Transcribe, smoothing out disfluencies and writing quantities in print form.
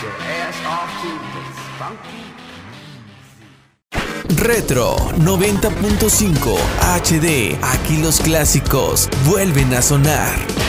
Retro 90.5 HD. Aquí los clásicos vuelven a sonar.